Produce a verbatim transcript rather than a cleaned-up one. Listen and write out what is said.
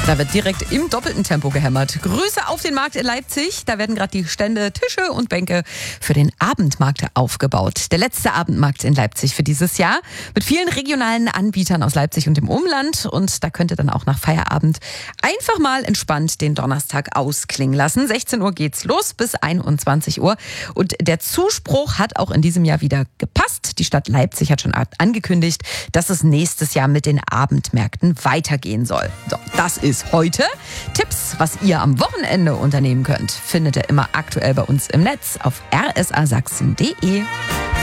Da wird direkt im doppelten Tempo gehämmert. Grüße auf den Markt in Leipzig. Da werden gerade die Stände, Tische und Bänke für den Abendmarkt aufgebaut. Der letzte Abendmarkt in Leipzig für dieses Jahr mit vielen regionalen Anbietern aus Leipzig und dem Umland. Und da könnt ihr dann auch nach Feierabend einfach mal entspannt den Donnerstag ausklingen lassen. sechzehn Uhr geht's los bis einundzwanzig Uhr. Und der Zuspruch hat auch in diesem Jahr wieder gepasst. Die Stadt Leipzig hat schon angekündigt, dass es nächstes Jahr mit den Abendmärkten weitergehen soll. So, das ist heute. Tipps, was ihr am Wochenende unternehmen könnt, findet ihr immer aktuell bei uns im Netz auf r s a sachsen punkt d e.